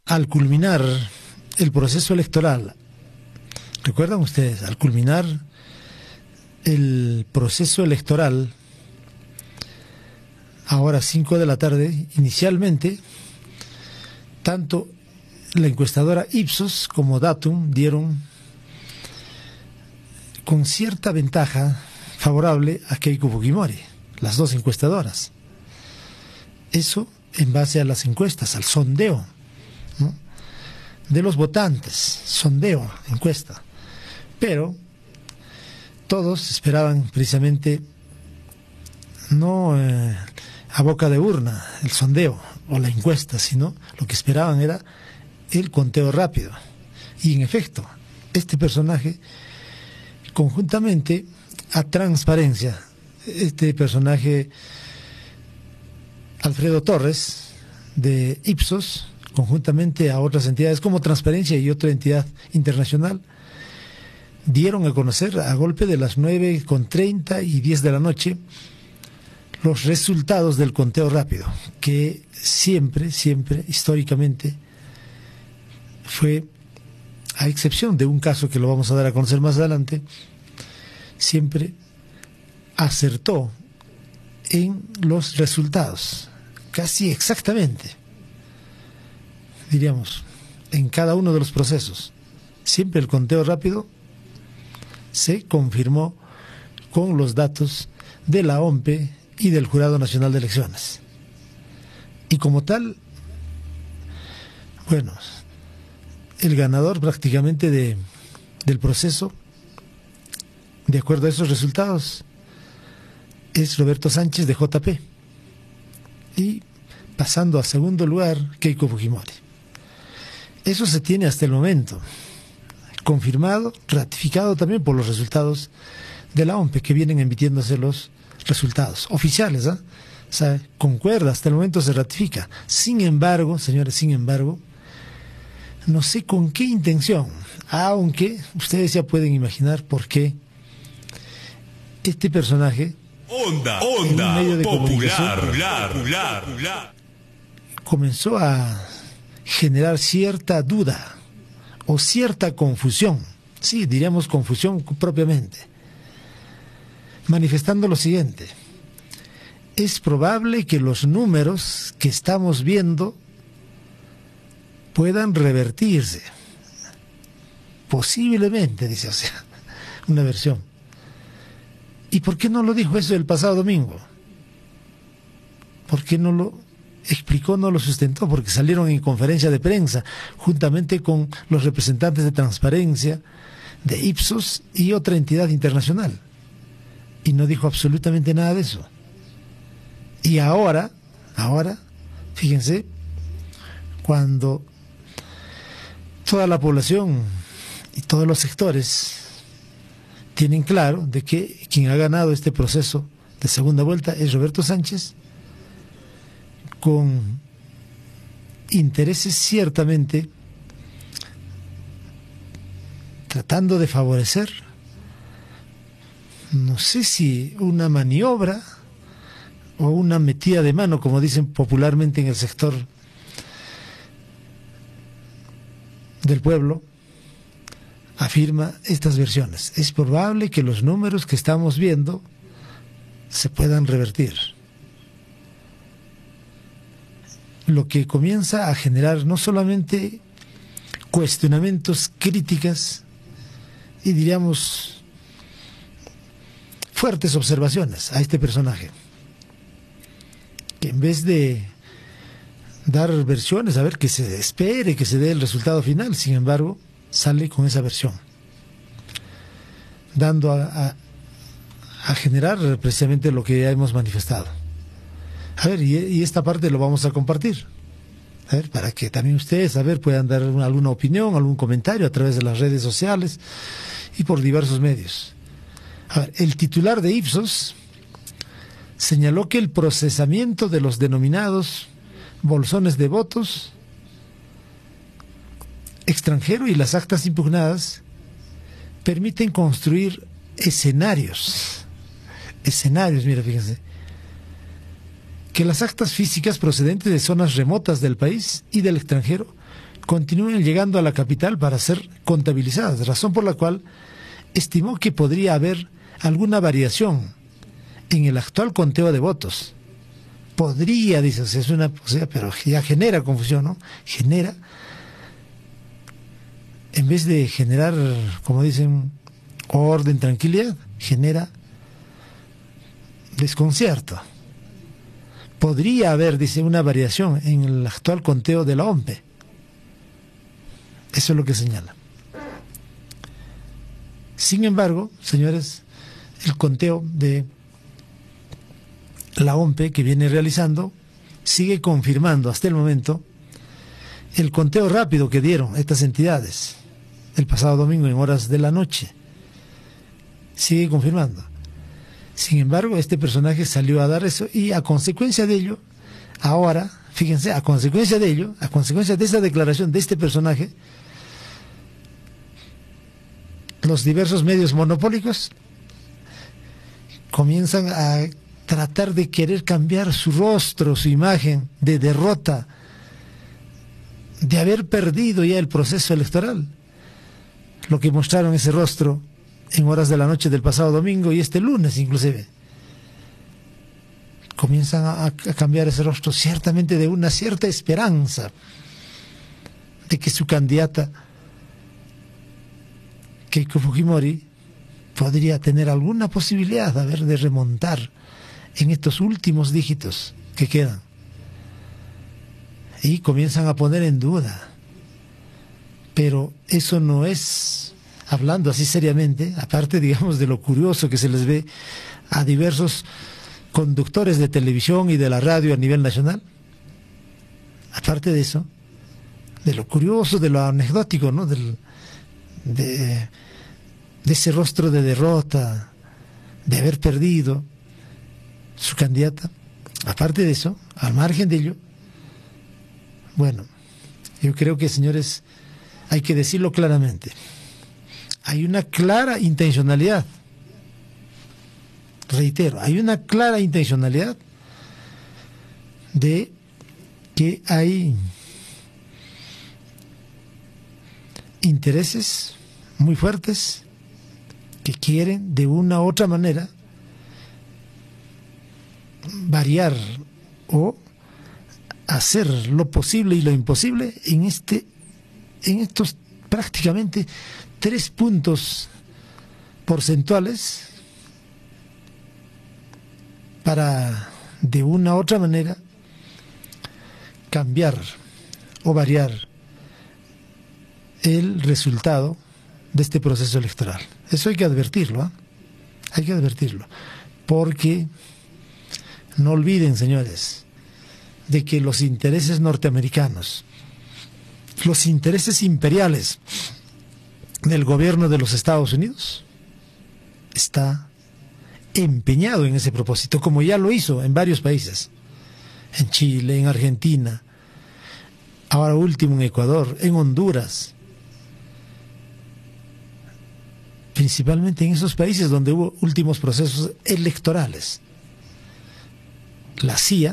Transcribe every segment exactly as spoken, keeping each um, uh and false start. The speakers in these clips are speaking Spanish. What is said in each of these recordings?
al culminar el proceso electoral, ¿recuerdan ustedes? Al culminar el proceso electoral, ahora cinco de la tarde, inicialmente, tanto la encuestadora Ipsos como Datum dieron con cierta ventaja favorable a Keiko Fujimori, las dos encuestadoras. Eso en base a las encuestas, al sondeo, ¿no?, de los votantes, sondeo, encuesta. Pero todos esperaban precisamente no eh, a boca de urna el sondeo o la encuesta, sino lo que esperaban era el conteo rápido. Y en efecto, este personaje, conjuntamente a Transparencia, este personaje Alfredo Torres de Ipsos, conjuntamente a otras entidades como Transparencia y otra entidad internacional, dieron a conocer a golpe de las nueve con treinta y diez de la noche los resultados del conteo rápido, que siempre, siempre, históricamente, fue, a excepción de un caso que lo vamos a dar a conocer más adelante, siempre acertó en los resultados, casi exactamente, diríamos, en cada uno de los procesos. Siempre el conteo rápido se confirmó con los datos de la O M P E y del Jurado Nacional de Elecciones. Y como tal, bueno, el ganador prácticamente de, del proceso, de acuerdo a esos resultados, es Roberto Sánchez de J P. Y pasando a segundo lugar, Keiko Fujimori. Eso se tiene hasta el momento, confirmado, ratificado también por los resultados de la O M P E, que vienen emitiéndose los resultados oficiales, ¿eh? O sea, concuerda, hasta el momento se ratifica. Sin embargo, señores, sin embargo, no sé con qué intención, aunque ustedes ya pueden imaginar por qué este personaje, onda, onda, medio de popular, popular, popular, popular, comenzó a generar cierta duda o cierta confusión, sí, diríamos confusión propiamente, manifestando lo siguiente: es probable que los números que estamos viendo puedan revertirse, posiblemente, dice, o sea, una versión. ¿Y por qué no lo dijo eso el pasado domingo? ¿Por qué no lo explicó, no lo sustentó? Porque salieron en conferencia de prensa juntamente con los representantes de Transparencia, de Ipsos y otra entidad internacional, y no dijo absolutamente nada de eso. Y ahora, ahora, fíjense, cuando toda la población y todos los sectores tienen claro de que quien ha ganado este proceso de segunda vuelta es Roberto Sánchez, con intereses ciertamente tratando de favorecer, no sé si una maniobra o una metida de mano, como dicen popularmente en el sector del pueblo, afirma estas versiones. Es probable que los números que estamos viendo se puedan revertir. Lo que comienza a generar no solamente cuestionamientos, críticas y diríamos fuertes observaciones a este personaje, que en vez de dar versiones, a ver, que se espere que se dé el resultado final, sin embargo sale con esa versión, dando a, a, a generar precisamente lo que ya hemos manifestado. A ver, y, y esta parte lo vamos a compartir, a ver, para que también ustedes, a ver, puedan dar una, alguna opinión, algún comentario a través de las redes sociales y por diversos medios. A ver, el titular de Ipsos señaló que el procesamiento de los denominados bolsones de votos extranjero y las actas impugnadas permiten construir escenarios, escenarios, mira, fíjense, que las actas físicas procedentes de zonas remotas del país y del extranjero continúen llegando a la capital para ser contabilizadas, razón por la cual estimó que podría haber alguna variación en el actual conteo de votos. Podría, dice, es una posibilidad, pero ya genera confusión, ¿no? Genera, en vez de generar, como dicen, orden, tranquilidad, genera desconcierto. Podría haber, dice, una variación en el actual conteo de la O M P E. Eso es lo que señala. Sin embargo, señores, el conteo de la O M P E que viene realizando sigue confirmando hasta el momento el conteo rápido que dieron estas entidades el pasado domingo en horas de la noche. Sigue confirmando. Sin embargo, este personaje salió a dar eso y a consecuencia de ello, ahora, fíjense, a consecuencia de ello, a consecuencia de esa declaración de este personaje, los diversos medios monopólicos comienzan a tratar de querer cambiar su rostro, su imagen de derrota, de haber perdido ya el proceso electoral. Lo que mostraron ese rostro en horas de la noche del pasado domingo y este lunes inclusive. Comienzan a, a cambiar ese rostro ciertamente de una cierta esperanza de que su candidata Keiko Fujimori podría tener alguna posibilidad a ver, de remontar en estos últimos dígitos que quedan. Y comienzan a poner en duda. Pero eso no es, hablando así seriamente, aparte, digamos, de lo curioso que se les ve a diversos conductores de televisión y de la radio a nivel nacional, aparte de eso, de lo curioso, de lo anecdótico, ¿no? Del, de, de ese rostro de derrota, de haber perdido su candidata, aparte de eso, al margen de ello, bueno, yo creo que, señores, hay que decirlo claramente, hay una clara intencionalidad, reitero, hay una clara intencionalidad de que hay intereses muy fuertes que quieren de una u otra manera variar o hacer lo posible y lo imposible en este en estos prácticamente tres puntos porcentuales para de una u otra manera cambiar o variar el resultado de este proceso electoral. Eso hay que advertirlo, ¿eh? Hay que advertirlo, porque no olviden, señores, de que los intereses norteamericanos, los intereses imperiales del gobierno de los Estados Unidos, está empeñado en ese propósito, como ya lo hizo en varios países, en Chile, en Argentina, ahora último en Ecuador, en Honduras, principalmente en esos países donde hubo últimos procesos electorales. La C I A,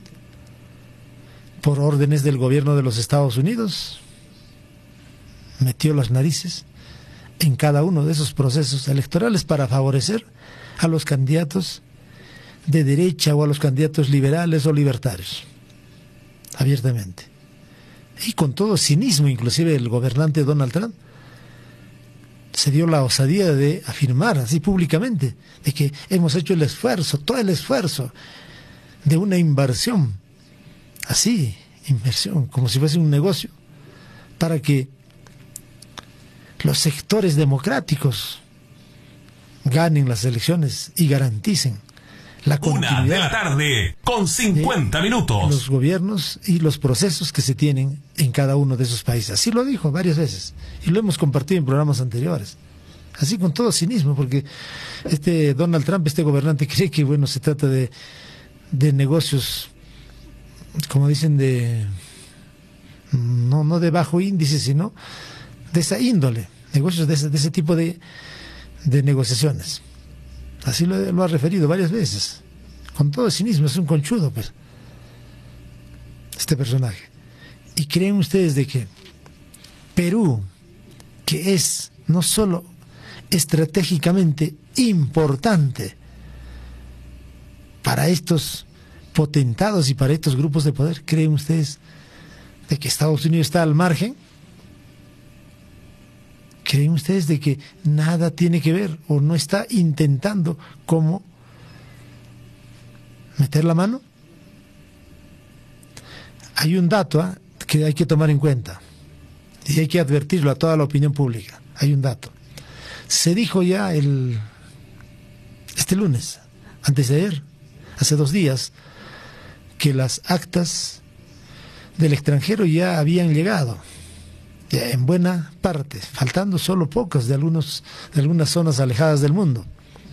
por órdenes del gobierno de los Estados Unidos, metió las narices en cada uno de esos procesos electorales para favorecer a los candidatos de derecha o a los candidatos liberales o libertarios, abiertamente. Y con todo cinismo, inclusive el gobernante Donald Trump se dio la osadía de afirmar así públicamente de que hemos hecho el esfuerzo, todo el esfuerzo de una inversión, así, inversión, como si fuese un negocio, para que los sectores democráticos ganen las elecciones y garanticen la continuidad Una de la tarde con cincuenta minutos. Los gobiernos y los procesos que se tienen en cada uno de esos países. Así lo dijo varias veces y lo hemos compartido en programas anteriores. Así con todo cinismo, porque este Donald Trump, este gobernante, cree que bueno, se trata de, de negocios, como dicen, de no, no de bajo índice, sino de esa índole, negocios de ese, de ese tipo de, de negociaciones. Así lo, lo ha referido varias veces, con todo cinismo. Es un conchudo, pues, este personaje. ¿Y creen ustedes de que Perú, que es no solo estratégicamente importante para estos potentados y para estos grupos de poder, ¿creen ustedes de que Estados Unidos está al margen? ¿Creen ustedes de que nada tiene que ver o no está intentando cómo meter la mano? Hay un dato ¿eh? que hay que tomar en cuenta y hay que advertirlo a toda la opinión pública. Hay un dato. Se dijo ya el este lunes, antes de ayer, hace dos días, que las actas del extranjero ya habían llegado, ya en buena parte, faltando solo pocas de algunos de algunas zonas alejadas del mundo.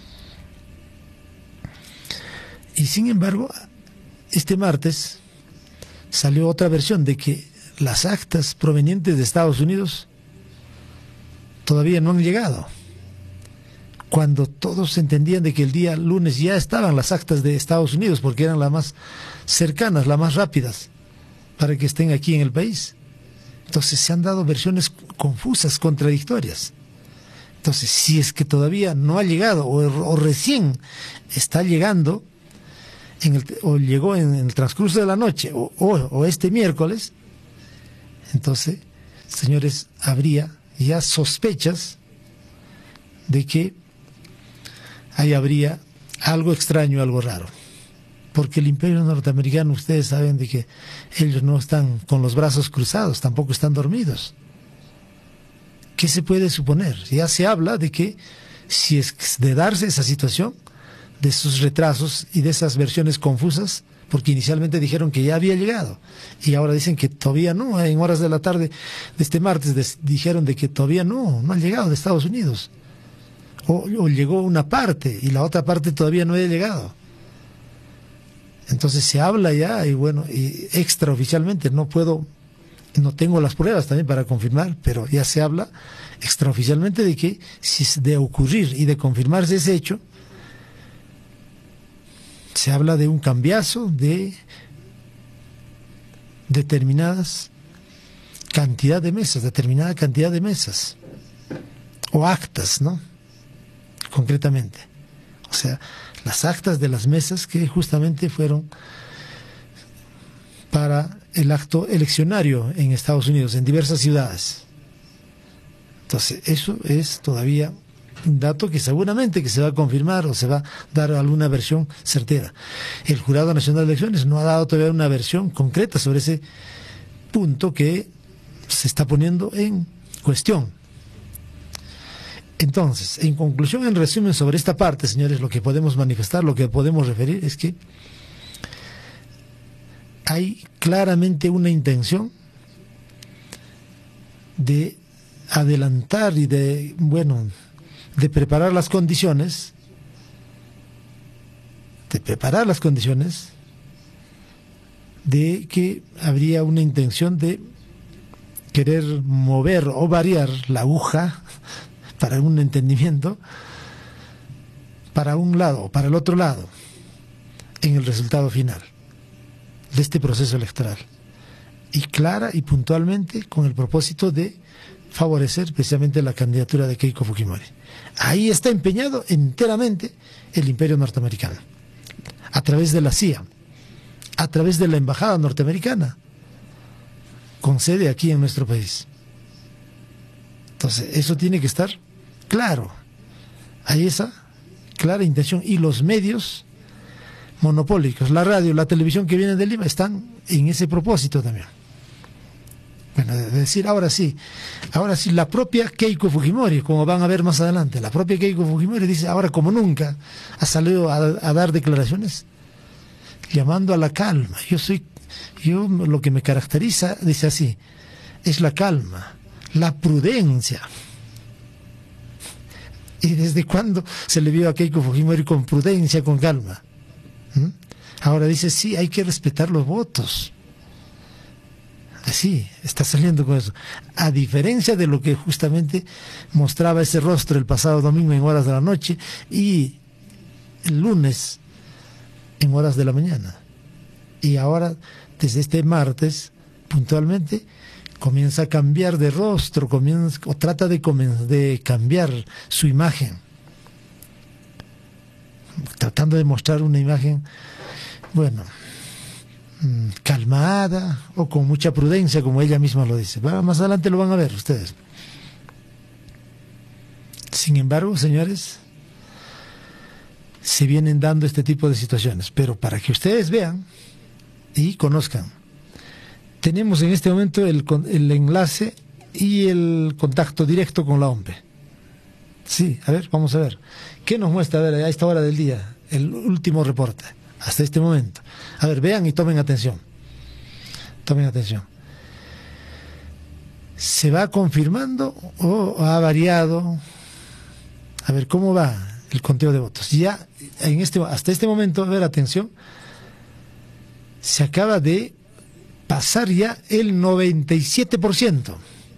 Y sin embargo, este martes salió otra versión de que las actas provenientes de Estados Unidos todavía no han llegado, cuando todos entendían de que el día lunes ya estaban las actas de Estados Unidos, porque eran las más cercanas, las más rápidas, para que estén aquí en el país. Entonces se han dado versiones confusas, contradictorias. Entonces, si es que todavía no ha llegado, o, o recién está llegando, en el, o llegó en, en el transcurso de la noche, o, o, o este miércoles, entonces, señores, habría ya sospechas de que ahí habría algo extraño, algo raro. Porque el imperio norteamericano, ustedes saben de que ellos no están con los brazos cruzados, tampoco están dormidos. ¿Qué se puede suponer? Ya se habla de que si es de darse esa situación, de esos retrasos y de esas versiones confusas, porque inicialmente dijeron que ya había llegado y ahora dicen que todavía no, en horas de la tarde de este martes des, dijeron de que todavía no, no han llegado de Estados Unidos, o, o llegó una parte y la otra parte todavía no había llegado. Entonces se habla ya, y bueno, y extraoficialmente, no puedo, no tengo las pruebas también para confirmar, pero ya se habla extraoficialmente de que si es de ocurrir y de confirmarse ese hecho, se habla de un cambiazo de determinadas cantidad de mesas, determinada cantidad de mesas, o actas, ¿no? Concretamente. O sea, las actas de las mesas que justamente fueron para el acto eleccionario en Estados Unidos, en diversas ciudades. Entonces, eso es todavía un dato que seguramente que se va a confirmar o se va a dar alguna versión certera. El Jurado Nacional de Elecciones no ha dado todavía una versión concreta sobre ese punto que se está poniendo en cuestión. Entonces, en conclusión, en resumen sobre esta parte, señores, lo que podemos manifestar, lo que podemos referir es que hay claramente una intención de adelantar y de, bueno, de preparar las condiciones, de preparar las condiciones de que habría una intención de querer mover o variar la aguja para un entendimiento para un lado o para el otro lado en el resultado final de este proceso electoral, y clara y puntualmente con el propósito de favorecer precisamente la candidatura de Keiko Fujimori. Ahí está empeñado enteramente el imperio norteamericano, a través de la C I A, a través de la embajada norteamericana, con sede aquí en nuestro país. Entonces, eso tiene que estar claro. Hay esa clara intención, y los medios monopólicos, la radio, la televisión que vienen de Lima, están en ese propósito también. Bueno, de decir, ahora sí, ahora sí, la propia Keiko Fujimori, como van a ver más adelante, la propia Keiko Fujimori dice, ahora como nunca, ha salido a, a dar declaraciones llamando a la calma. Yo soy, yo lo que me caracteriza, dice así, es la calma, la prudencia. ¿Y desde cuándo se le vio a Keiko Fujimori con prudencia, con calma? ¿Mm? Ahora dice, sí, hay que respetar los votos. Así, está saliendo con eso. A diferencia de lo que justamente mostraba ese rostro el pasado domingo en horas de la noche y el lunes en horas de la mañana. Y ahora, desde este martes, puntualmente, comienza a cambiar de rostro, comienza, o trata de, de cambiar su imagen, tratando de mostrar una imagen, bueno, calmada o con mucha prudencia, como ella misma lo dice. Bueno, más adelante lo van a ver ustedes. Sin embargo, señores, se vienen dando este tipo de situaciones, pero para que ustedes vean y conozcan, tenemos en este momento el, el enlace y el contacto directo con la O M P E. Sí, a ver, vamos a ver. ¿Qué nos muestra a, ver, a esta hora del día? El último reporte, hasta este momento. A ver, vean y tomen atención. Tomen atención. ¿Se va confirmando o ha variado? A ver, ¿cómo va el conteo de votos? Ya, en este, hasta este momento, a ver, atención, se acaba de pasar ya el noventa y siete por ciento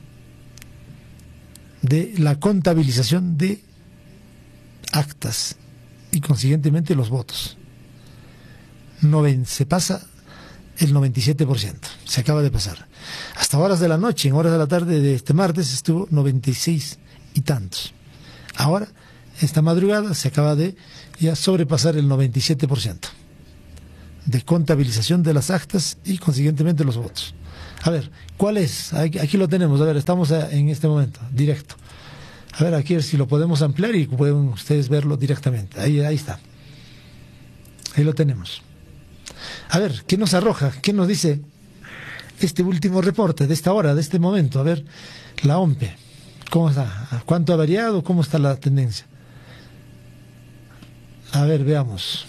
de la contabilización de actas y consiguientemente los votos. Noven, se pasa el noventa y siete por ciento, se acaba de pasar. Hasta horas de la noche, en horas de la tarde de este martes, estuvo noventa y seis y tantos. Ahora, esta madrugada, se acaba de ya sobrepasar el noventa y siete por ciento de contabilización de las actas y consiguientemente los votos. A ver, ¿cuál es? Aquí, aquí lo tenemos, a ver, estamos en este momento, directo. A ver, aquí si lo podemos ampliar y pueden ustedes verlo directamente. Ahí, ahí está. Ahí lo tenemos. A ver, ¿qué nos arroja? ¿Qué nos dice este último reporte de esta hora, de este momento? A ver, la O M P E. ¿Cómo está? ¿Cuánto ha variado? ¿Cómo está la tendencia? A ver, veamos.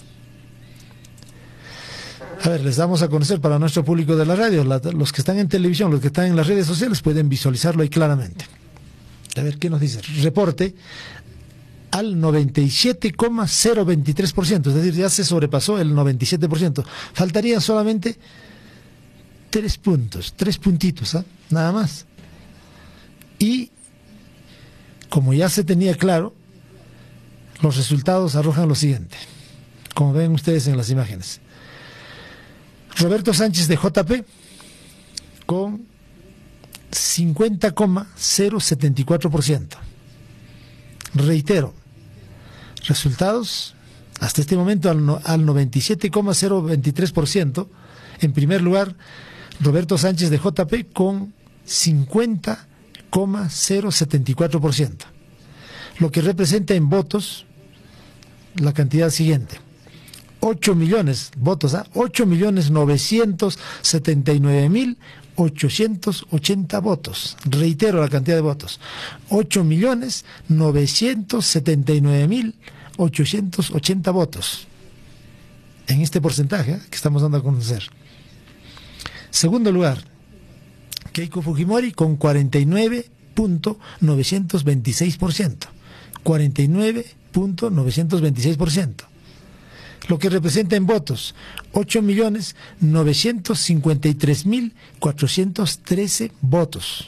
A ver, les damos a conocer para nuestro público de la radio, la, los que están en televisión, los que están en las redes sociales pueden visualizarlo ahí claramente. A ver, ¿qué nos dice? Reporte al noventa y siete coma cero veintitrés por ciento, es decir, ya se sobrepasó el noventa y siete por ciento. Faltarían solamente tres puntos, tres puntitos, ¿eh? Nada más. Y como ya se tenía claro, los resultados arrojan lo siguiente, como ven ustedes en las imágenes. Roberto Sánchez de J P con cincuenta coma cero setenta y cuatro por ciento. Reitero, resultados hasta este momento al, no, al noventa y siete coma cero veintitrés por ciento. En primer lugar, Roberto Sánchez de J P con cincuenta coma cero setenta y cuatro por ciento, lo que representa en votos la cantidad siguiente: ocho millones votos, ¿ah? ocho millones novecientos setenta y nueve mil ochocientos ochenta votos. Reitero la cantidad de votos: ocho millones novecientos setenta y nueve mil ochocientos ochenta votos. En este porcentaje, ¿eh? que estamos dando a conocer. Segundo lugar, Keiko Fujimori con cuarenta y nueve punto novecientos veintiséis por ciento. cuarenta y nueve punto novecientos veintiséis por ciento. Lo que representa en votos ocho millones novecientos cincuenta y tres mil cuatrocientos trece votos.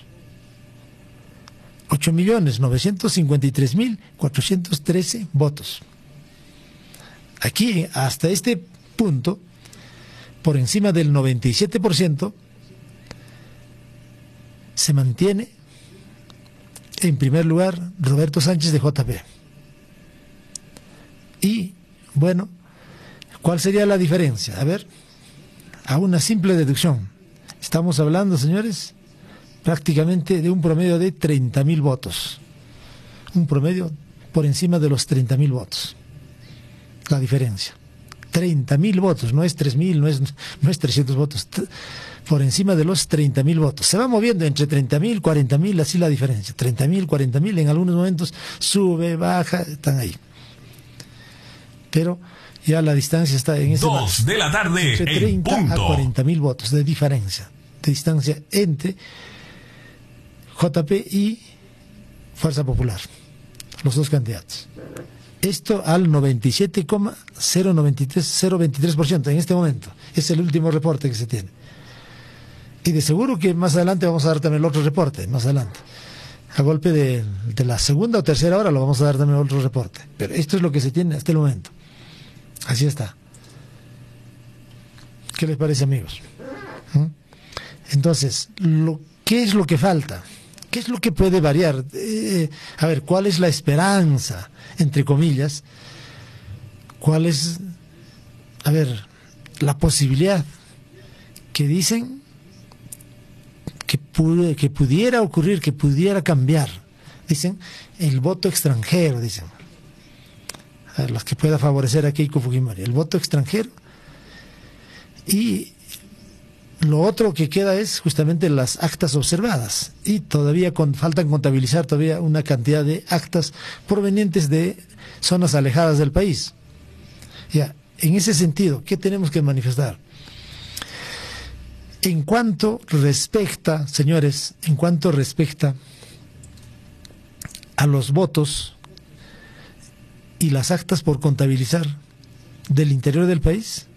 ocho millones novecientos cincuenta y tres mil cuatrocientos trece votos. Aquí, hasta este punto, por encima del noventa y siete por ciento, se mantiene en primer lugar Roberto Sánchez de J P. Y, bueno, ¿cuál sería la diferencia? A ver, a una simple deducción. Estamos hablando, señores, prácticamente de un promedio de treinta mil votos. Un promedio por encima de los treinta mil votos. La diferencia. treinta mil votos, no es tres mil, no es, no es trescientos votos. Por encima de los treinta mil votos. Se va moviendo entre treinta mil, cuarenta mil, así la diferencia. treinta mil, cuarenta mil, en algunos momentos sube, baja, están ahí. Pero ya la distancia está en ese dos de la tarde, entre treinta en punto. a cuarenta mil votos de diferencia, de distancia entre J P y Fuerza Popular, los dos candidatos. Esto al noventa y siete coma cero veintitrés por ciento en este momento. Es el último reporte que se tiene. Y de seguro que más adelante vamos a dar también el otro reporte, más adelante. A golpe de, de la segunda o tercera hora lo vamos a dar también otro reporte. Pero esto es lo que se tiene hasta el momento. Así está. ¿Qué les parece, amigos? ¿Mm? Entonces, lo ¿Qué es lo que falta? ¿Qué es lo que puede variar? Eh, a ver, ¿cuál es la esperanza, entre comillas? ¿Cuál es, a ver, la posibilidad que dicen que, pude, que pudiera ocurrir, que pudiera cambiar? Dicen, el voto extranjero, dicen. A ver, los que pueda favorecer a Keiko Fujimori. El voto extranjero. Y lo otro que queda es justamente las actas observadas. Y todavía con, faltan contabilizar todavía una cantidad de actas provenientes de zonas alejadas del país. Ya, en ese sentido, ¿qué tenemos que manifestar? En cuanto respecta, señores, en cuanto respecta a los votos y las actas por contabilizar del interior del país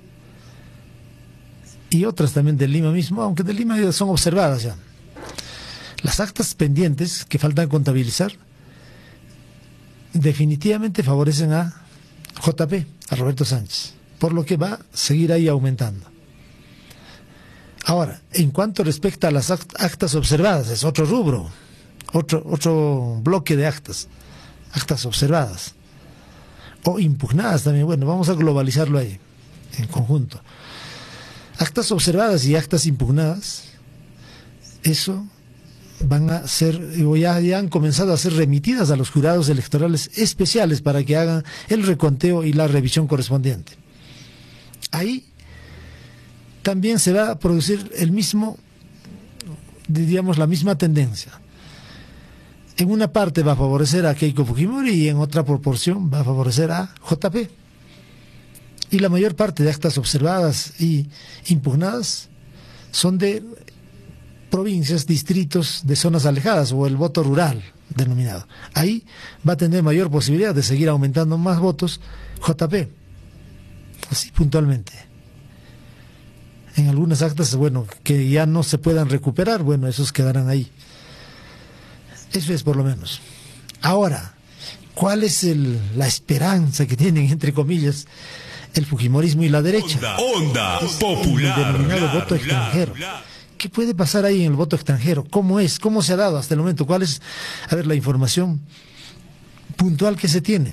y otras también de Lima mismo, aunque de Lima ya son observadas ya. Las actas pendientes que faltan contabilizar definitivamente favorecen a J P, a Roberto Sánchez, por lo que va a seguir ahí aumentando. Ahora, en cuanto respecta a las actas observadas, es otro rubro, otro, otro bloque de actas, actas observadas, o impugnadas también. Bueno, vamos a globalizarlo ahí, en conjunto. Actas observadas y actas impugnadas, eso van a ser, o ya, ya han comenzado a ser remitidas a los jurados electorales especiales para que hagan el reconteo y la revisión correspondiente. Ahí también se va a producir el mismo, diríamos, la misma tendencia. En una parte va a favorecer a Keiko Fujimori y en otra proporción va a favorecer a J P. Y la mayor parte de actas observadas y impugnadas son de provincias, distritos de zonas alejadas o el voto rural denominado. Ahí va a tener mayor posibilidad de seguir aumentando más votos J P. Así puntualmente. En algunas actas, bueno, que ya no se puedan recuperar, bueno, esos quedarán ahí. Eso es por lo menos. Ahora, ¿cuál es el, la esperanza que tienen, entre comillas, el fujimorismo y la derecha? Onda, onda popular. El denominado voto extranjero. ¿Qué puede pasar ahí en el voto extranjero? ¿Cómo es? ¿Cómo se ha dado hasta el momento? ¿Cuál es, a ver, la información puntual que se tiene?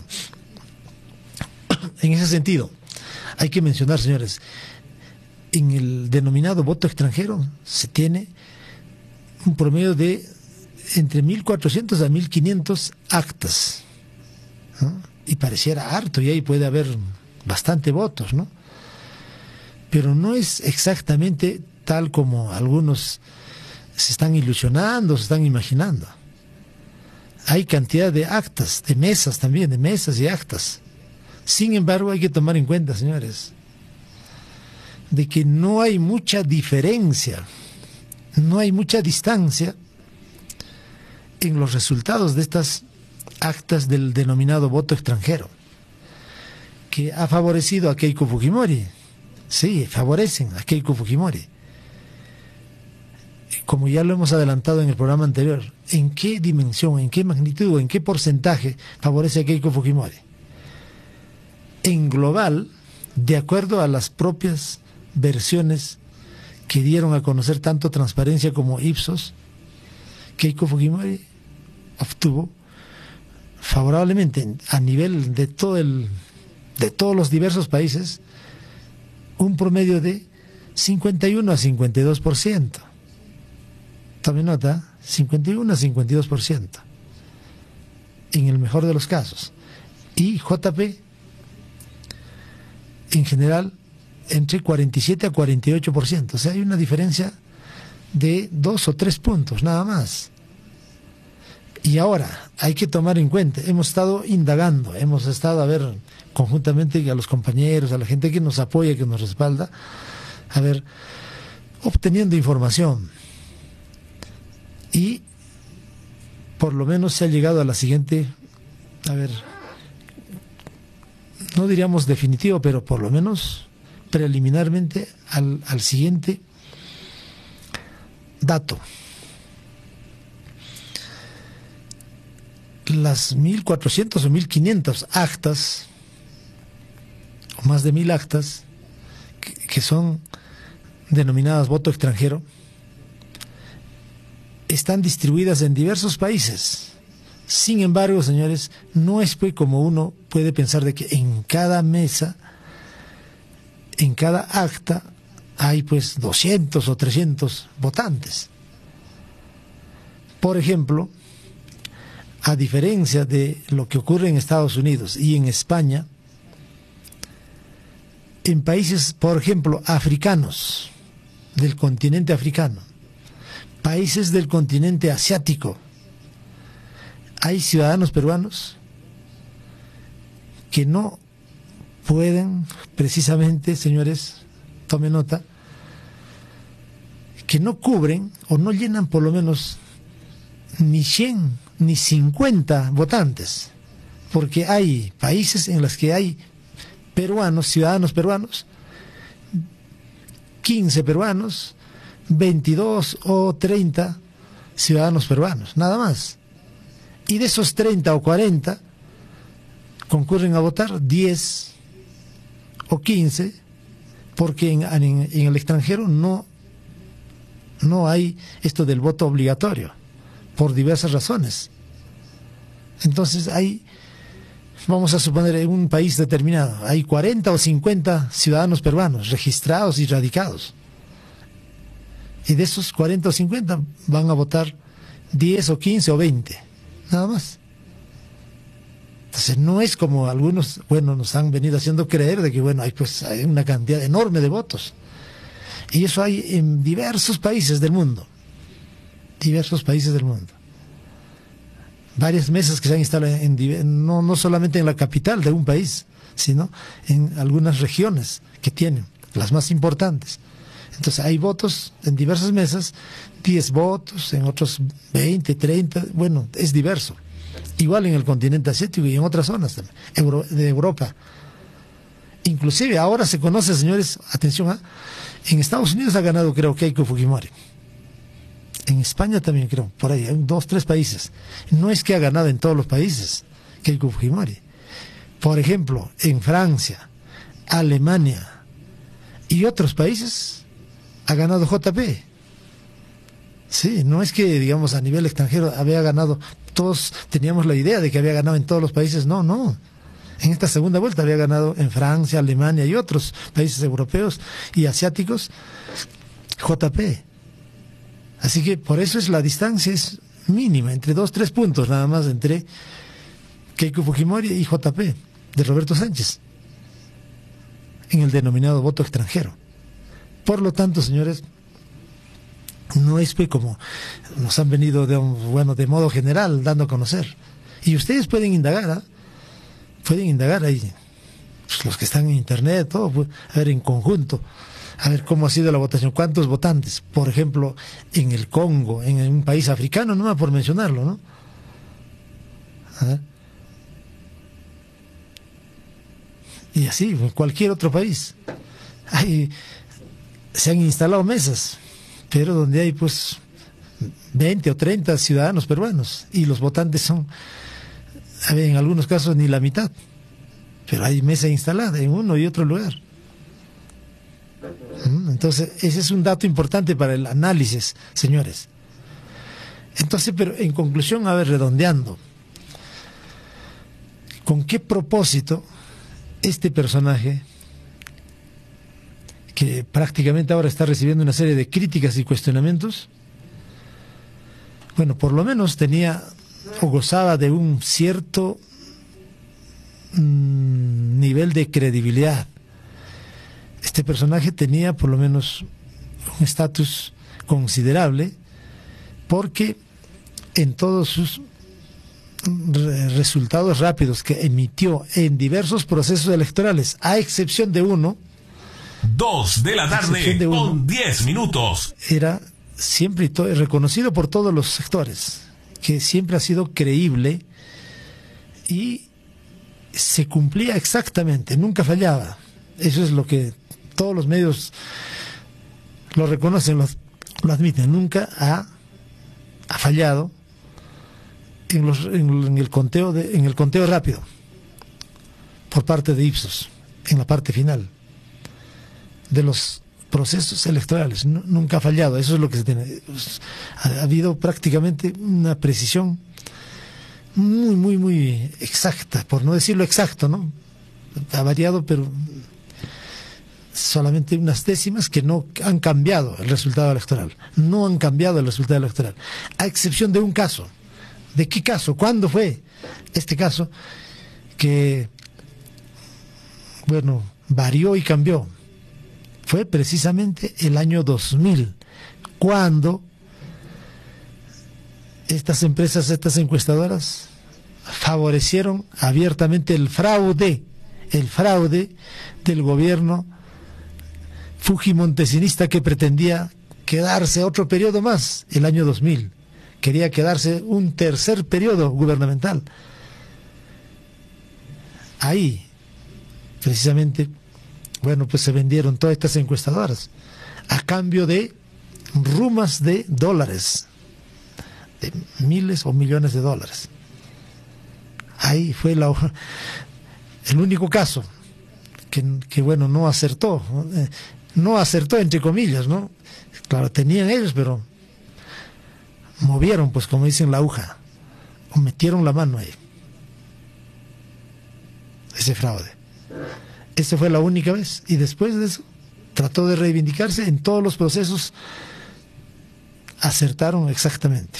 En ese sentido, hay que mencionar, señores, en el denominado voto extranjero se tiene un promedio de entre mil cuatrocientos a mil quinientos actas, ¿no? Y pareciera harto, y ahí puede haber bastante votos, ¿no? Pero no es exactamente tal como algunos se están ilusionando, se están imaginando. Hay cantidad de actas, de mesas también, de mesas y actas. Sin embargo, hay que tomar en cuenta, señores, de que no hay mucha diferencia, no hay mucha distancia en los resultados de estas actas del denominado voto extranjero, que ha favorecido a Keiko Fujimori. Sí, favorecen a Keiko Fujimori. Como ya lo hemos adelantado en el programa anterior, ¿en qué dimensión, en qué magnitud, en qué porcentaje favorece a Keiko Fujimori? En global, de acuerdo a las propias versiones que dieron a conocer tanto Transparencia como Ipsos, Keiko Fujimori obtuvo favorablemente a nivel de todo el de todos los diversos países un promedio de cincuenta y uno a cincuenta y dos por ciento. También nota, cincuenta y uno a cincuenta y dos por ciento en el mejor de los casos. Y J P en general entre cuarenta y siete a cuarenta y ocho por ciento. O sea, hay una diferencia de dos o tres puntos, nada más. Y ahora, hay que tomar en cuenta, hemos estado indagando, hemos estado a ver conjuntamente a los compañeros, a la gente que nos apoya, que nos respalda, a ver, obteniendo información. Y por lo menos se ha llegado a la siguiente, a ver, no diríamos definitivo, pero por lo menos preliminarmente al, al siguiente dato. Las mil cuatrocientas o mil quinientas actas, o más de mil actas, que, que son denominadas voto extranjero, están distribuidas en diversos países. Sin embargo, señores, no es pues como uno puede pensar de que en cada mesa, en cada acta, hay pues doscientos o trescientos votantes. Por ejemplo, a diferencia de lo que ocurre en Estados Unidos y en España, en países, por ejemplo, africanos, del continente africano, países del continente asiático, hay ciudadanos peruanos que no pueden, precisamente, señores, tomen nota, que no cubren o no llenan por lo menos ni cien ni cincuenta votantes, porque hay países en los que hay peruanos, ciudadanos peruanos, quince peruanos, veintidós o treinta ciudadanos peruanos, nada más. Y de esos treinta o cuarenta concurren a votar diez o quince, porque en, en, en el extranjero no, no hay esto del voto obligatorio, por diversas razones. Entonces hay, vamos a suponer, en un país determinado, hay cuarenta o cincuenta ciudadanos peruanos registrados y radicados. Y de esos cuarenta o cincuenta van a votar diez o quince o veinte, nada más. Entonces no es como algunos, bueno, nos han venido haciendo creer de que, bueno, hay pues hay una cantidad enorme de votos. Y eso hay en diversos países del mundo. Diversos países del mundo. Varias mesas que se han instalado en, no, no solamente en la capital de un país, sino en algunas regiones que tienen, las más importantes. Entonces hay votos en diversas mesas, diez votos, en otros veinte, treinta, bueno, es diverso. Igual en el continente asiático y en otras zonas también, Euro, de Europa. Inclusive ahora se conoce, señores, atención, ¿eh? En Estados Unidos ha ganado, creo, Keiko Fujimori. En España también, creo, por ahí, en dos, tres países. No es que ha ganado en todos los países Keiko Fujimori. Por ejemplo, en Francia, Alemania y otros países ha ganado J P. Sí, no es que, digamos, a nivel extranjero había ganado, todos teníamos la idea de que había ganado en todos los países. No, no. En esta segunda vuelta había ganado en Francia, Alemania y otros países europeos y asiáticos J P. Así que por eso es la distancia es mínima, entre dos, tres puntos nada más entre Keiko Fujimori y J P de Roberto Sánchez en el denominado voto extranjero. Por lo tanto, señores, no es pues como nos han venido de un, bueno, de modo general dando a conocer. Y ustedes pueden indagar, ¿eh? pueden indagar ahí, pues los que están en internet, todo, pues, a ver en conjunto, a ver cómo ha sido la votación, cuántos votantes, por ejemplo, en el Congo, en un país africano, no más por mencionarlo, ¿no? ¿Ah? Y así, en cualquier otro país. Hay, se han instalado mesas, pero donde hay pues veinte o treinta ciudadanos peruanos, y los votantes son, a ver, en algunos casos ni la mitad, pero hay mesa instalada en uno y otro lugar. Entonces, ese es un dato importante para el análisis, señores. Entonces, pero en conclusión, a ver, redondeando, ¿con qué propósito este personaje, que prácticamente ahora está recibiendo una serie de críticas y cuestionamientos, bueno, por lo menos tenía o gozaba de un cierto mmm, nivel de credibilidad? Este personaje tenía por lo menos un estatus considerable, porque en todos sus re resultados rápidos que emitió en diversos procesos electorales, a excepción de uno, dos de la tarde de uno, con diez minutos, era siempre y todo, reconocido por todos los sectores, que siempre ha sido creíble y se cumplía exactamente, nunca fallaba. Eso es lo que todos los medios lo reconocen, lo, lo admiten. Nunca ha, ha fallado en, los, en, en el conteo de, en el conteo rápido por parte de Ipsos, en la parte final de los procesos electorales, no, nunca ha fallado, eso es lo que se tiene. Ha, ha habido prácticamente una precisión muy, muy, muy exacta, por no decirlo exacto, ¿no? Ha variado, pero solamente unas décimas que no han cambiado el resultado electoral, no han cambiado el resultado electoral, a excepción de un caso. ¿De qué caso? ¿Cuándo fue este caso que, bueno, varió y cambió? Fue precisamente el año dos mil, cuando estas empresas, estas encuestadoras, favorecieron abiertamente el fraude, el fraude del gobierno fujimontesinista, que pretendía quedarse otro periodo más, el año dos mil. Quería quedarse un tercer periodo gubernamental. Ahí, precisamente, bueno, pues se vendieron todas estas encuestadoras a cambio de rumas de dólares, de miles o millones de dólares. Ahí fue la, el único caso que, que bueno, no acertó, no acertó entre comillas, ¿no? Claro, tenían ellos, pero movieron, pues como dicen, la aguja, o metieron la mano ahí. Ese fraude. Esa fue la única vez, y después de eso trató de reivindicarse en todos los procesos. Acertaron exactamente,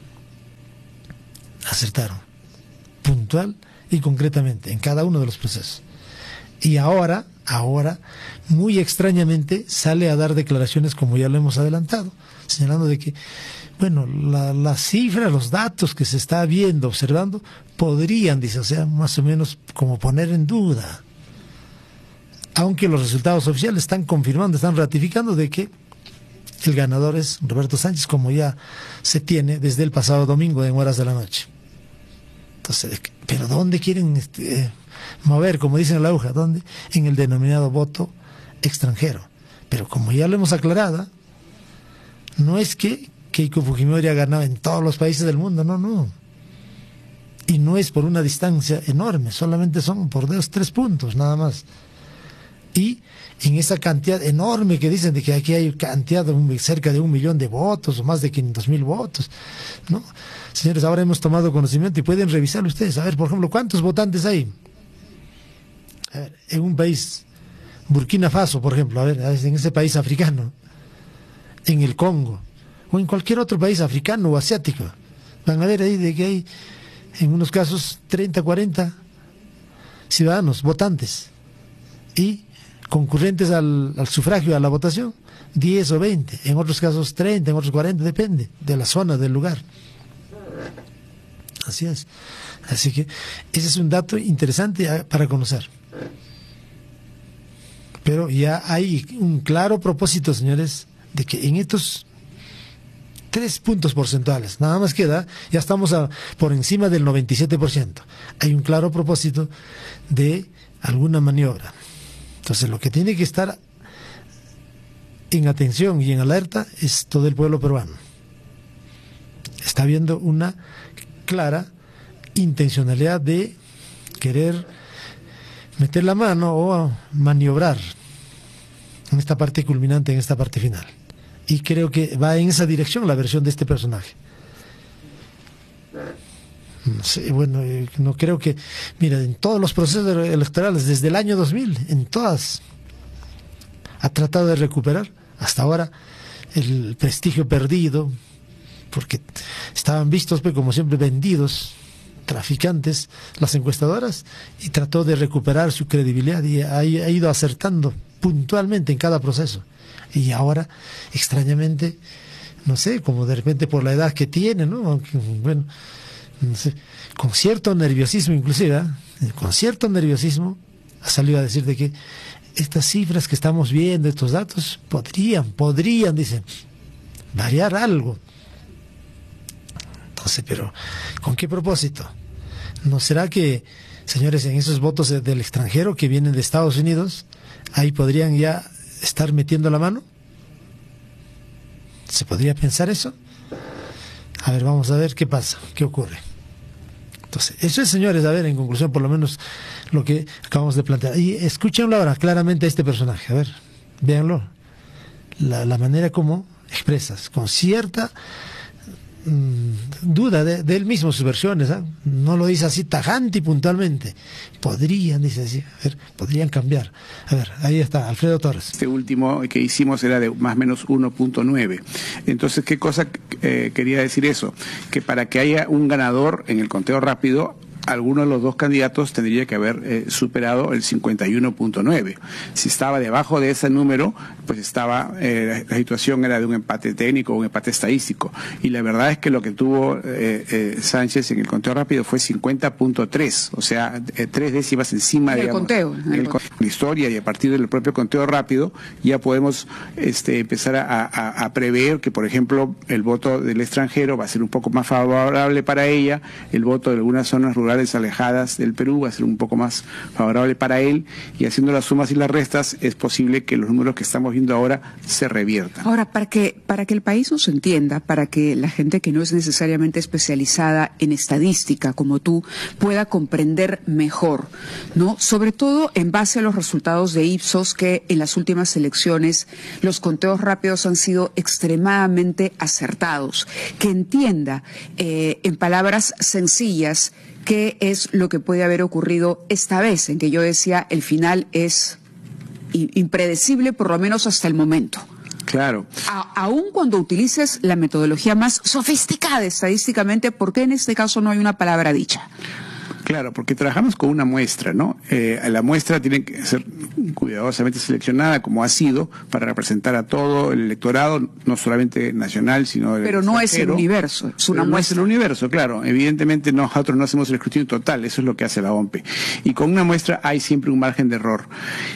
acertaron puntual y concretamente en cada uno de los procesos. Y ahora, ahora, muy extrañamente, sale a dar declaraciones, como ya lo hemos adelantado, señalando de que, bueno, la, la cifra, los datos que se está viendo, observando, podrían, dice, o sea, más o menos como poner en duda, aunque los resultados oficiales están confirmando, están ratificando de que el ganador es Roberto Sánchez, como ya se tiene desde el pasado domingo en horas de la noche. Entonces, ¿pero dónde quieren este, mover, como dicen en la aguja? ¿Dónde? En el denominado voto extranjero. Pero como ya lo hemos aclarado, no es que Keiko Fujimori ha ganado en todos los países del mundo, no, no. Y no es por una distancia enorme, solamente son por dos, tres puntos, nada más. Y en esa cantidad enorme que dicen de que aquí hay cantidad de un, cerca de un millón de votos o más de quinientos mil votos, ¿no? Señores, ahora hemos tomado conocimiento y pueden revisarlo ustedes. A ver, por ejemplo, ¿cuántos votantes hay? A ver, en un país, Burkina Faso, por ejemplo, a ver, en ese país africano, en el Congo, o en cualquier otro país africano o asiático, van a ver ahí de que hay, en unos casos, treinta, cuarenta ciudadanos, votantes, y concurrentes al, al sufragio, a la votación, diez o veinte, en otros casos treinta, en otros cuarenta, depende de la zona, del lugar. Así es. Así que ese es un dato interesante para conocer. Pero ya hay un claro propósito, señores, de que en estos tres puntos porcentuales, nada más queda, ya estamos a, por encima del noventa y siete por ciento. Hay un claro propósito de alguna maniobra. Entonces, lo que tiene que estar en atención y en alerta es todo el pueblo peruano. Está habiendo una clara intencionalidad de querer meter la mano o maniobrar en esta parte culminante, en esta parte final. Y creo que va en esa dirección la versión de este personaje. No sé, bueno, no creo que, mira, en todos los procesos electorales, desde el año dos mil, en todas, ha tratado de recuperar hasta ahora el prestigio perdido, porque estaban vistos, pues, como siempre, vendidos, traficantes, las encuestadoras, y trató de recuperar su credibilidad y ha, ha ido acertando puntualmente en cada proceso. Y ahora, extrañamente, no sé, como de repente por la edad que tiene, ¿no? Aunque, bueno, no sé, con cierto nerviosismo inclusive, ¿eh? con cierto nerviosismo, ha salido a decir de que estas cifras que estamos viendo, estos datos, podrían, podrían, dicen, variar algo. Entonces, pero, ¿con qué propósito? ¿No será que, señores, en esos votos del extranjero que vienen de Estados Unidos, ahí podrían ya estar metiendo la mano? ¿Se podría pensar eso? A ver, vamos a ver qué pasa, qué ocurre. Entonces, eso es, señores, a ver, en conclusión, por lo menos lo que acabamos de plantear. Y escúchenlo ahora claramente a este personaje, a ver, véanlo. la, la manera como expresas, con cierta duda de, de él mismo sus versiones, ¿eh? No lo dice así tajante y puntualmente. Podrían, dice así, a ver, podrían cambiar. A ver, ahí está, Alfredo Torres. Este último que hicimos era de más o menos uno punto nueve. Entonces, ¿qué cosa eh, quería decir eso? Que para que haya un ganador en el conteo rápido, alguno de los dos candidatos tendría que haber eh, superado el cincuenta y uno punto nueve. Si estaba debajo de ese número, pues estaba eh, la situación era de un empate técnico o un empate estadístico. Y la verdad es que lo que tuvo eh, eh, Sánchez en el conteo rápido fue cincuenta punto tres, o sea, eh, tres décimas encima de la historia, y a partir del propio conteo rápido ya podemos este, empezar a, a, a prever que, por ejemplo, el voto del extranjero va a ser un poco más favorable para ella, el voto de algunas zonas rurales alejadas del Perú va a ser un poco más favorable para él, y haciendo las sumas y las restas es posible que los números que estamos viendo ahora se reviertan. Ahora, para que, para que el país nos entienda, para que la gente que no es necesariamente especializada en estadística como tú pueda comprender mejor, ¿no? Sobre todo en base a los resultados de Ipsos, que en las últimas elecciones los conteos rápidos han sido extremadamente acertados, que entienda eh, en palabras sencillas qué es lo que puede haber ocurrido esta vez, en que yo decía el final es impredecible, por lo menos hasta el momento. Claro. A, aún cuando utilices la metodología más sofisticada estadísticamente, ¿por qué en este caso no hay una palabra dicha? Claro, porque trabajamos con una muestra, ¿no? Eh, la muestra tiene que ser cuidadosamente seleccionada, como ha sido, para representar a todo el electorado, no solamente nacional, sino Pero no es el universo, es una Pero muestra. No es el universo, claro. Evidentemente nosotros no hacemos el escrutinio total, eso es lo que hace la O M P E. Y con una muestra hay siempre un margen de error.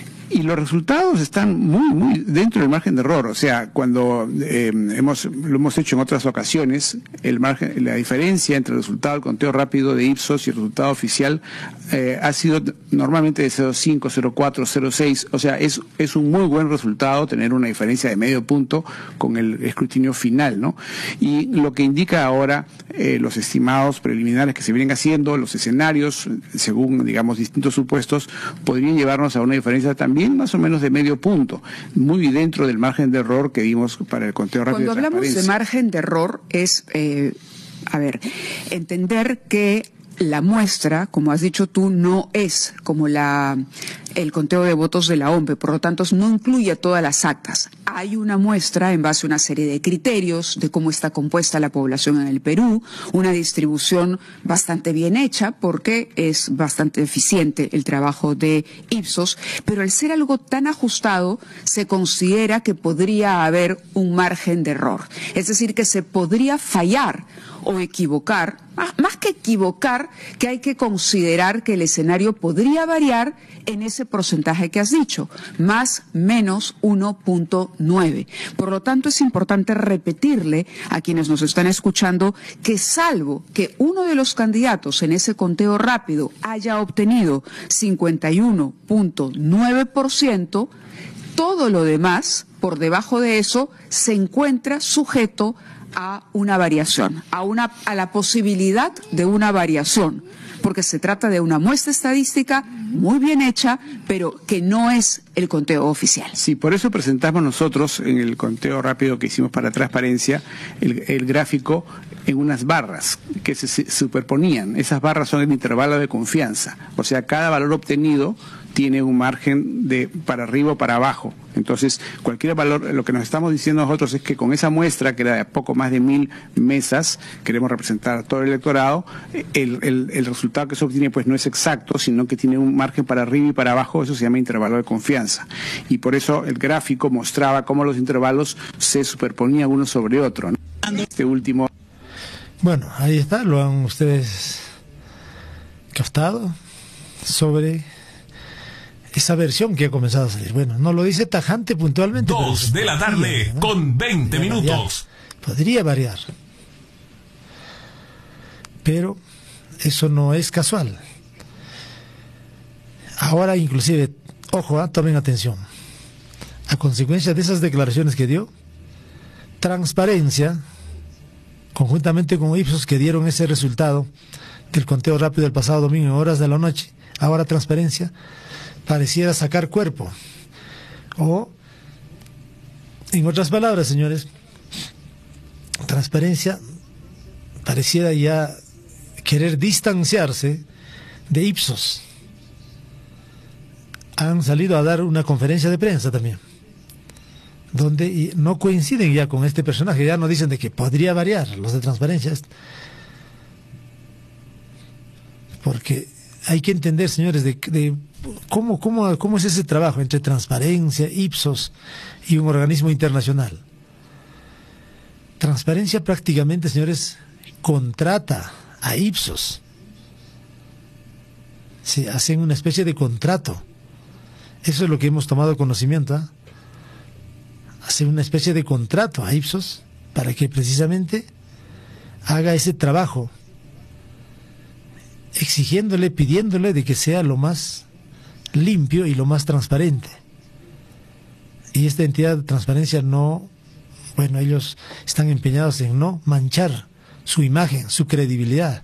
Y los resultados están muy, muy dentro del margen de error. O sea, cuando eh, hemos lo hemos hecho en otras ocasiones, el margen, la diferencia entre el resultado del conteo rápido de Ipsos y el resultado oficial eh, ha sido normalmente de cero punto cinco, cero punto cuatro, cero punto seis. O sea, es, es un muy buen resultado tener una diferencia de medio punto con el escrutinio final, ¿no? Y lo que indica ahora eh, los estimados preliminares que se vienen haciendo, los escenarios, según, digamos, distintos supuestos, podrían llevarnos a una diferencia también más o menos de medio punto, muy dentro del margen de error que dimos para el conteo rápido. Cuando hablamos de margen de error es, eh, a ver, entender que la muestra, como has dicho tú, no es como la el conteo de votos de la O M P E, por lo tanto no incluye todas las actas. Hay una muestra en base a una serie de criterios de cómo está compuesta la población en el Perú, una distribución bastante bien hecha porque es bastante eficiente el trabajo de Ipsos, pero al ser algo tan ajustado se considera que podría haber un margen de error, es decir, que se podría fallar o equivocar, más que equivocar, que hay que considerar que el escenario podría variar en ese porcentaje que has dicho, más menos uno punto nueve. Por lo tanto, es importante repetirle a quienes nos están escuchando que salvo que uno de los candidatos en ese conteo rápido haya obtenido cincuenta y uno punto nueve por ciento, todo lo demás, por debajo de eso, se encuentra sujeto a una variación, a una a la posibilidad de una variación, porque se trata de una muestra estadística muy bien hecha, pero que no es el conteo oficial. Sí, por eso presentamos nosotros en el conteo rápido que hicimos para transparencia el, el gráfico en unas barras que se, se superponían. Esas barras son el intervalo de confianza, o sea, cada valor obtenido tiene un margen de para arriba o para abajo. Entonces, cualquier valor, lo que nos estamos diciendo nosotros es que con esa muestra, que era de poco más de mil mesas, queremos representar a todo el electorado, el, el, el resultado que se obtiene pues no es exacto, sino que tiene un margen para arriba y para abajo, eso se llama intervalo de confianza. Y por eso el gráfico mostraba cómo los intervalos se superponían uno sobre otro, ¿no? Este último... Bueno, ahí está, lo han ustedes captado sobre esa versión que ha comenzado a salir. Bueno, no lo dice tajante puntualmente. Dos de la tarde, ¿no? Con veinte podría minutos. Variar, podría variar. Pero eso no es casual. Ahora, inclusive, ojo, ¿eh? Tomen atención. A consecuencia de esas declaraciones que dio, Transparencia, conjuntamente con Ipsos, que dieron ese resultado del conteo rápido del pasado domingo en horas de la noche, ahora Transparencia pareciera sacar cuerpo o En otras palabras, señores, Transparencia pareciera ya querer distanciarse de Ipsos. Han salido a dar una conferencia de prensa también, donde no coinciden ya con este personaje, ya no dicen de que podría variar los de Transparencia, porque hay que entender, señores, de, de cómo, cómo, cómo es ese trabajo entre Transparencia, Ipsos y un organismo internacional. Transparencia prácticamente, señores, contrata a Ipsos. Se hacen una especie de contrato. Eso es lo que hemos tomado conocimiento, ¿eh? Hacen una especie de contrato a Ipsos para que precisamente haga ese trabajo, exigiéndole, pidiéndole de que sea lo más limpio y lo más transparente. Y esta entidad de Transparencia no, bueno, ellos están empeñados en no manchar su imagen, su credibilidad.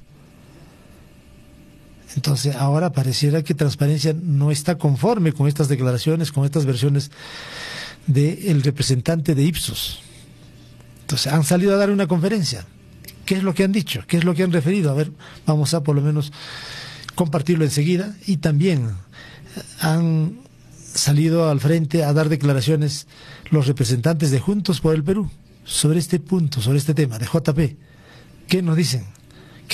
Entonces ahora pareciera que Transparencia no está conforme con estas declaraciones, con estas versiones del representante de Ipsos. Entonces han salido a dar una conferencia. ¿Qué es lo que han dicho? ¿Qué es lo que han referido? A ver, vamos a por lo menos compartirlo enseguida. Y también han salido al frente a dar declaraciones los representantes de Juntos por el Perú sobre este punto, sobre este tema de J P. ¿Qué nos dicen?